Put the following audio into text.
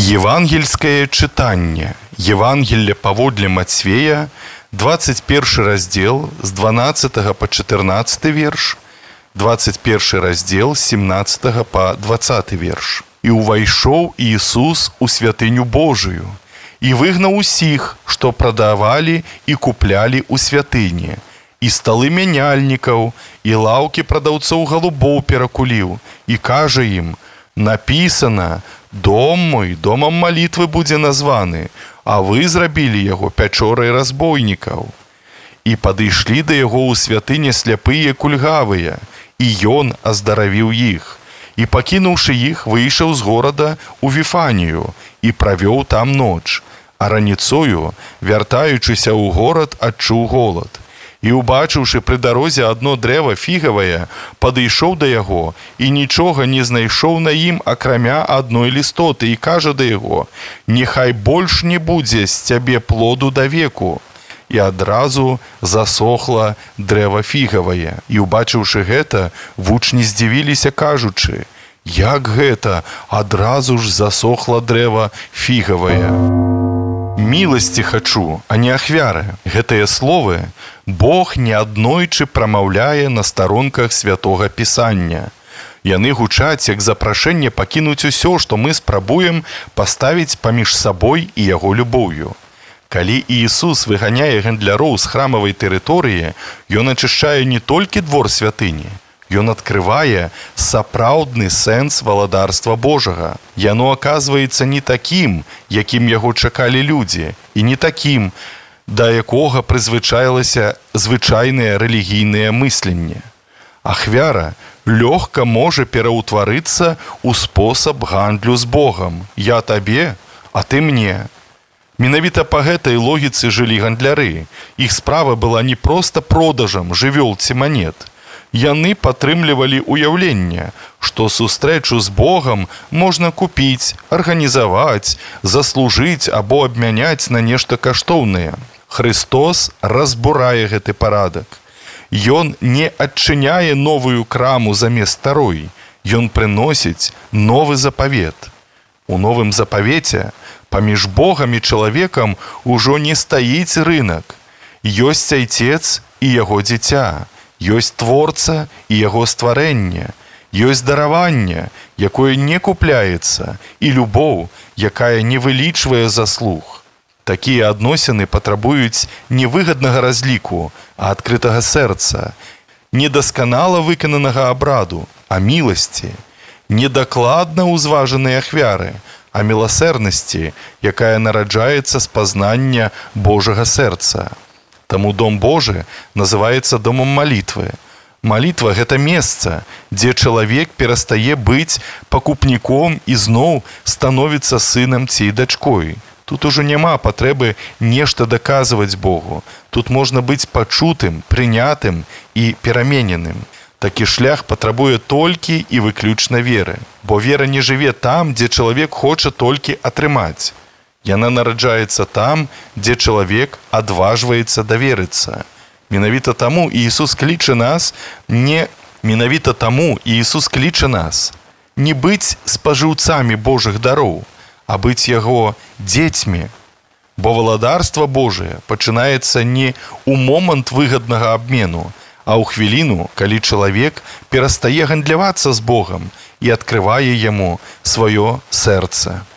Евангельское читание. Евангелие паводле Мацвея, 21 раздел с 12 по 14 верш, 21 раздел с 17 по 20 верш. «И увайшоў Иисус у святыню Божию, и выгнал усіх, что продавали и купляли у святыни, и столы меняльников, и лавки продавцов голубов перакулил, и каже им: написано, дом мой домом молитвы будзе названы, а вы зрабілі яго пячорай разбойнікаў. І падышлі да яго ў святыне сляпыя кульгавыя, і ён аздаравіў іх. І пакінуўшы іх, выйшаў з горада ў Віфанію і правёў там ноч, а раніцою, вяртаючыся ў горад, адчуў голад. І, убачыўшы пры дарозе адно дрэва фігавае, падышоў да яго і нічога не знайшоў на ім, акрамя адной лістоты, і кажа да яго: «Нехай больш не будзе з цябе плоду да веку». І адразу засохла дрэва фігавае. І, убачыўшы гэта, вучні здзівіліся, кажучы: «Як гэта? Адразу ж засохла дрэва фігавае». «Міласці хачу, а не ахвяры». Гэтыя словы Бог неаднойчы прамаўляе на старонках Святога Пісання. Яны гучаць як запрашэнне пакінуць усё, што мы спрабуем паставіць паміж сабой і яго любоўю. Калі Іісус выганяе гандляроў з храмавай тэрыторыі, ён ачышчае не толькі двор святыні, ён адкрывае сапраўдны сэнс валадарства Божага. Яно аказваецца не такім, якім яго чакалі людзі, і не такім, да якога прызвычаілася звычайнае рэлігійнае мысленне. Ахвяра лёгка можа пераўтварыцца ў спосаб гандлю з Богам. Я табе, а ты мне. Менавіта па гэтай логіцы жылі гандляры. Іх справа была не проста продажам жывёл ці манет. Яны падтрымлівалі ўяўленне, што сустрэчу з Богам можна купіць, арганізаваць, заслужыць або абмяняць на нешта каштоўнае. Христос разбурае гэты парадак. Ён не адчыняе новую краму замест старой. Ён прыносіць новы запавет. У новым запавеце паміж Богам і чалавекам ужо не стаіць рынак. Ёсць айцец і яго дзіця. Ёсць творца і яго стварэнне. Ёсць дараванне, якое не купляецца, і любоў, якая не вылічвае заслуг. Такія адносіны патрабуюць не выгаднага разліку, а адкрытага сэрца, не дасканала выкананага абраду, а міласці, не дакладна ўзважанай ахвяры, а міласэрнасці, якая нараджаецца з пазнання Божага сэрца. Таму дом Божы называецца домом малітвы. Малітва – гэта месца, дзе чалавек перастае быць пакупніком і зноў становіцца сынам ці дачкой. Тут ужо няма патрэбы нешта даказваць Богу. Тут можна быць пачутым, прынятым і перамененым. Такі шлях патрабуе толькі і выключна веры. Бо вера не жыве там, дзе чалавек хоча толькі атрымаць. Яна нараджаецца там, дзе чалавек адважваецца даверыцца. Менавіта таму Іісус кліча нас не быць спажыўцамі Божых дароў, а быць яго дзецьмі. Бо валадарства Божае пачынаецца не ў момант выгаднага абмену, а ў хвіліну, калі чалавек перастае гандлявацца з Богам і адкрывае яму сваё сэрца.